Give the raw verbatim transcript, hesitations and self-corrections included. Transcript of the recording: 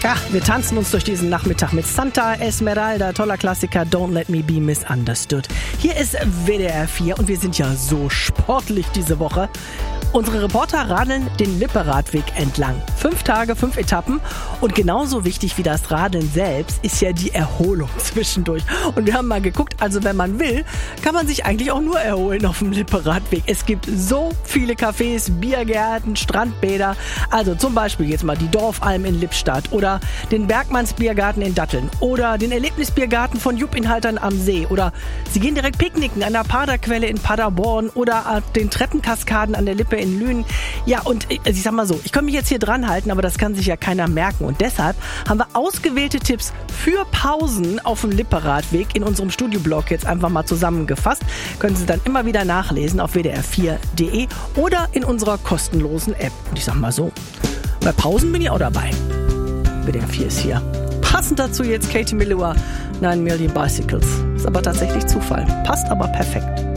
Tja, wir tanzen uns durch diesen Nachmittag mit Santa Esmeralda, toller Klassiker, Don't Let Me Be Misunderstood. Hier ist W D R vier und wir sind ja so sportlich diese Woche. Unsere Reporter radeln den Lipperadweg entlang. Fünf Tage, fünf Etappen und genauso wichtig wie das Radeln selbst ist ja die Erholung zwischendurch. Und wir haben mal geguckt, also wenn man will, kann man sich eigentlich auch nur erholen auf dem Lipperadweg. Es gibt so viele Cafés, Biergärten, Strandbäder, also zum Beispiel jetzt mal die Dorfalm in Lippstadt oder den Bergmannsbiergarten in Datteln oder den Erlebnisbiergarten von Juppinhaltern am See oder Sie gehen direkt picknicken an der Paderquelle in Paderborn oder den Treppenkaskaden an der Lippe in Lünen. Ja, und ich sag mal so, ich kann mich jetzt hier dran halten, aber das kann sich ja keiner merken. Und deshalb haben wir ausgewählte Tipps für Pausen auf dem Lipperadweg in unserem Studioblog jetzt einfach mal zusammengefasst. Können Sie dann immer wieder nachlesen auf w d r vier punkt d e oder in unserer kostenlosen App. Und ich sag mal so, bei Pausen bin ich auch dabei. W D R vier ist hier. Passend dazu jetzt Katie Melua, nine Million Bicycles. Ist aber tatsächlich Zufall. Passt aber perfekt.